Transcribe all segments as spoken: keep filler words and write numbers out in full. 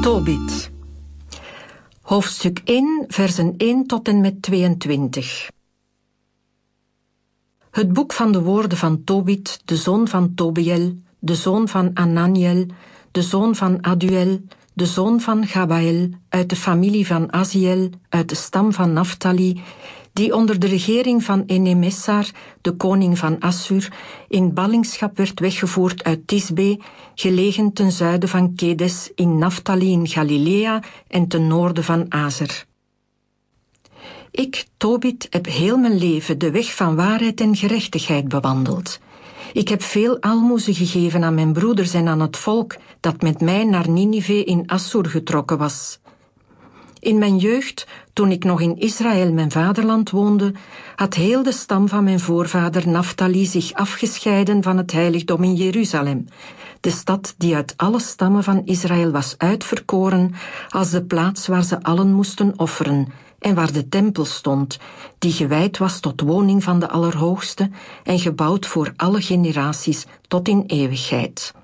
Tobit. Hoofdstuk één, versen één tot en met tweeëntwintig. Het boek van de woorden van Tobit, de zoon van Tobiel, de zoon van Ananiel, de zoon van Aduel, de zoon van Gabael, uit de familie van Aziel, uit de stam van Naphtali, die onder de regering van Enemessar, de koning van Assur, in ballingschap werd weggevoerd uit Tisbe, gelegen ten zuiden van Kedes in Naphtali in Galilea en ten noorden van Azer. Ik, Tobit, heb heel mijn leven de weg van waarheid en gerechtigheid bewandeld. Ik heb veel aalmoezen gegeven aan mijn broeders en aan het volk dat met mij naar Ninive in Assur getrokken was. In mijn jeugd, toen ik nog in Israël mijn vaderland woonde, had heel de stam van mijn voorvader Naphtali zich afgescheiden van het heiligdom in Jeruzalem, de stad die uit alle stammen van Israël was uitverkoren als de plaats waar ze allen moesten offeren en waar de tempel stond, die gewijd was tot woning van de Allerhoogste en gebouwd voor alle generaties tot in eeuwigheid.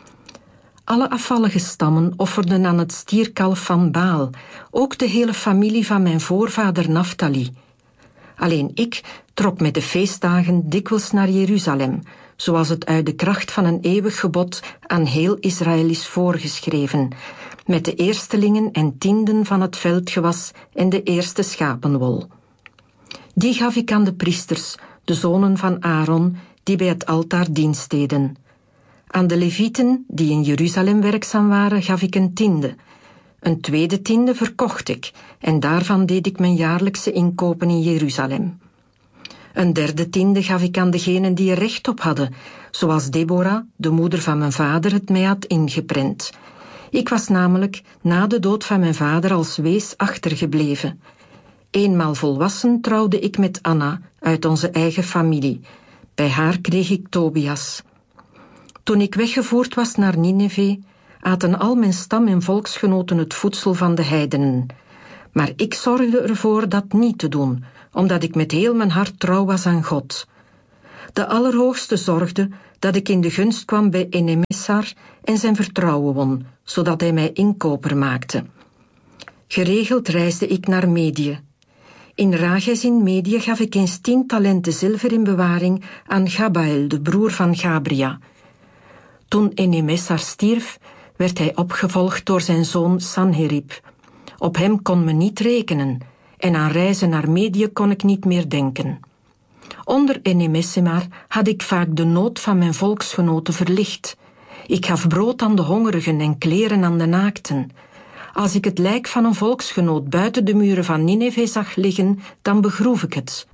Alle afvallige stammen offerden aan het stierkalf van Baal, ook de hele familie van mijn voorvader Naphtali. Alleen ik trok met de feestdagen dikwijls naar Jeruzalem, zoals het uit de kracht van een eeuwig gebod aan heel Israël is voorgeschreven, met de eerstelingen en tienden van het veldgewas en de eerste schapenwol. Die gaf ik aan de priesters, de zonen van Aaron, die bij het altaar dienst deden. Aan de levieten, die in Jeruzalem werkzaam waren, gaf ik een tiende. Een tweede tiende verkocht ik, en daarvan deed ik mijn jaarlijkse inkopen in Jeruzalem. Een derde tiende gaf ik aan degenen die er recht op hadden, zoals Deborah, de moeder van mijn vader, het mij had ingeprent. Ik was namelijk na de dood van mijn vader als wees achtergebleven. Eenmaal volwassen trouwde ik met Anna uit onze eigen familie. Bij haar kreeg ik Tobias. Toen ik weggevoerd was naar Ninive, aten al mijn stam en volksgenoten het voedsel van de heidenen. Maar ik zorgde ervoor dat niet te doen, omdat ik met heel mijn hart trouw was aan God. De Allerhoogste zorgde dat ik in de gunst kwam bij Enemessar en zijn vertrouwen won, zodat hij mij inkoper maakte. Geregeld reisde ik naar Medië. In Rages in Medië gaf ik eens tien talenten zilver in bewaring aan Gabael, de broer van Gabria. Toen Enemessar stierf, werd hij opgevolgd door zijn zoon Sanherib. Op hem kon men niet rekenen, en aan reizen naar Medië kon ik niet meer denken. Onder Enemessar had ik vaak de nood van mijn volksgenoten verlicht. Ik gaf brood aan de hongerigen en kleren aan de naakten. Als ik het lijk van een volksgenoot buiten de muren van Ninive zag liggen, dan begroef ik het.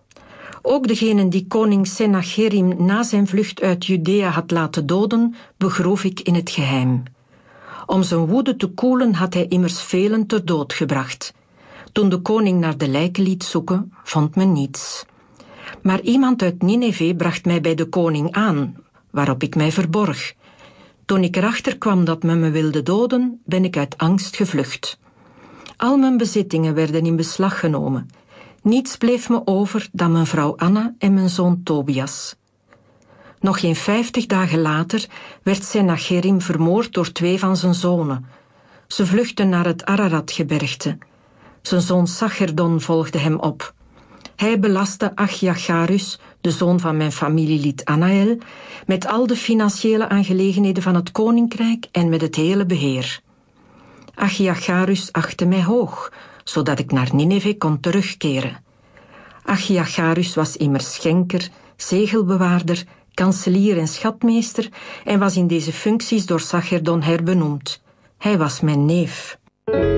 Ook degenen die koning Sennacherib na zijn vlucht uit Judea had laten doden, begroef ik in het geheim. Om zijn woede te koelen had hij immers velen ter dood gebracht. Toen de koning naar de lijken liet zoeken, vond men niets. Maar iemand uit Ninive bracht mij bij de koning aan, waarop ik mij verborg. Toen ik erachter kwam dat men me wilde doden, ben ik uit angst gevlucht. Al mijn bezittingen werden in beslag genomen. Niets bleef me over dan mijn vrouw Anna en mijn zoon Tobias. Nog geen vijftig dagen later werd Sennacherib vermoord door twee van zijn zonen. Ze vluchtten naar het Araratgebergte. Zijn zoon Sacherdon volgde hem op. Hij belastte Achiacharus, de zoon van mijn familielid Anael, met al de financiële aangelegenheden van het koninkrijk en met het hele beheer. Achiacharus achtte mij hoog, zodat ik naar Ninive kon terugkeren. Achiacharus was immers schenker, zegelbewaarder, kanselier en schatmeester en was in deze functies door Sacherdon herbenoemd. Hij was mijn neef.